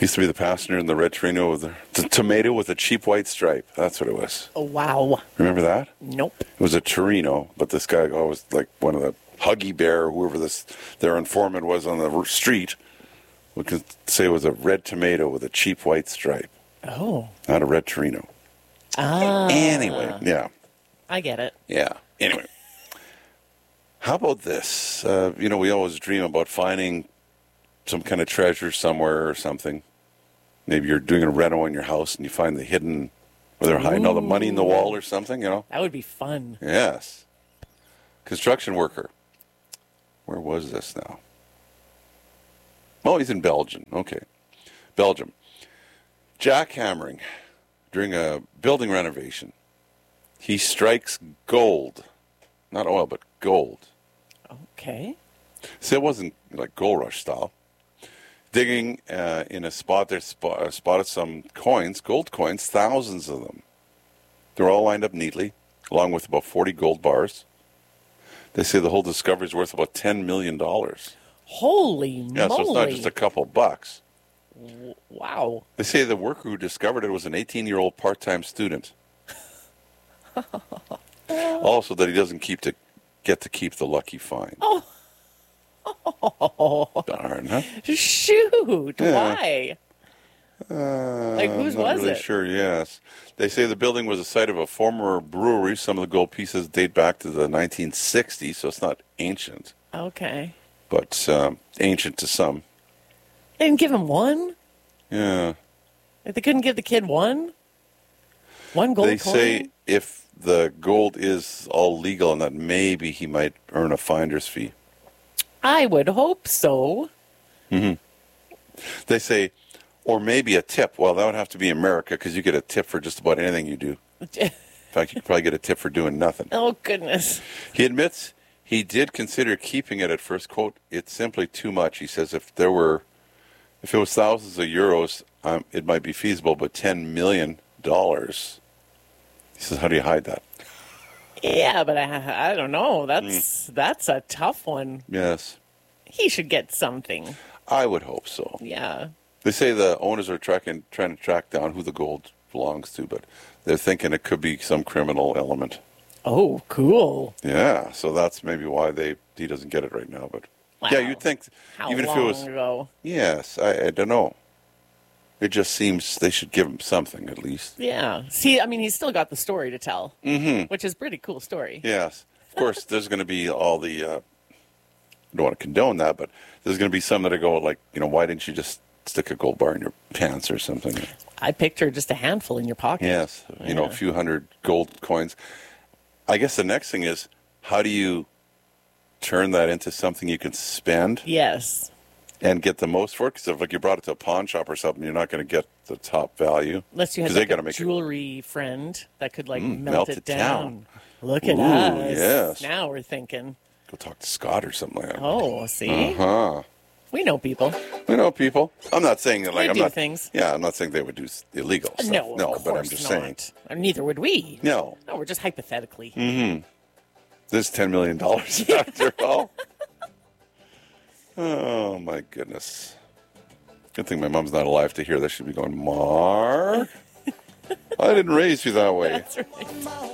Used to be the passenger in the red Torino with the tomato with a cheap white stripe. That's what it was. Oh, wow. Remember that? Nope. It was a Torino, but this guy was like one of the Huggy Bear, whoever their informant was on the street, we could say it was a red tomato with a cheap white stripe. Oh. Not a red Torino. Ah. Anyway, yeah. I get it. Yeah. Anyway. How about this? We always dream about finding some kind of treasure somewhere or something. Maybe you're doing a reno in your house and you find the hidden, where they're hiding all the money in the wall or something, That would be fun. Yes. Construction worker. Where was this now? Oh, he's in Belgium. Okay. Belgium. Jackhammering during a building renovation. He strikes gold. Not oil, but gold. Okay. So it wasn't like Gold Rush style. Digging in a spot, they spotted some coins, gold coins, thousands of them. They're all lined up neatly, along with about 40 gold bars. They say the whole discovery is worth about $10 million. Holy moly. Yeah, so it's not just a couple bucks. Wow. They say the worker who discovered it was an 18-year-old part-time student. Also, that he doesn't get to keep the lucky find. Oh. Darn, huh? Shoot. Yeah. Why? Whose I'm not was really it? sure, yes. They say the building was the site of a former brewery. Some of the gold pieces date back to the 1960s, so it's not ancient, Okay. but ancient to some. They didn't give him one? Yeah. They couldn't give the kid one? One gold They coin? say if the gold is all legal and that maybe he might earn a finder's fee. I would hope so. They say, or maybe a tip. Well, that would have to be America because you get a tip for just about anything you do. In fact, you could probably get a tip for doing nothing. Oh, goodness. He admits he did consider keeping it at first. Quote, it's simply too much. He says if it was thousands of euros, it might be feasible, but $10 million. He says, how do you hide that? Yeah, but I don't know. That's a tough one. Yes. He should get something. I would hope so. Yeah. They say the owners are trying to track down who the gold belongs to, but they're thinking it could be some criminal element. Oh, cool. Yeah, so that's maybe why he doesn't get it right now. But Wow. yeah, you'd think How even long if it was ago? yes, I don't know. It just seems they should give him something at least. Yeah. See, I mean, he's still got the story to tell, which is a pretty cool story. Yes, of course. There's going to be all the. I don't want to condone that, but there's going to be some that go like, why didn't you just stick a gold bar in your pants or something? I picture just a handful in your pocket. Yes, a few hundred gold coins. I guess the next thing is, how do you turn that into something you can spend Yes. and get the most for it? Because if you brought it to a pawn shop or something, you're not going to get the top value. Unless you had 'Cause they like gotta a make it- jewelry friend that could like melt melt it it down. down. Look at Ooh, us. yes. Now we're thinking. Go talk to Scott or something like that. Oh, see? Huh. We know people. We know people. I'm not saying that They I'm do not things. Yeah, I'm not saying they would do illegal stuff. No, of but I'm course just not. saying. And neither would we. No. No, we're just hypothetically. This $10 million after all. Oh my goodness. Good thing my mom's not alive to hear this. She'd be going, Mark, I didn't raise you that way. That's right.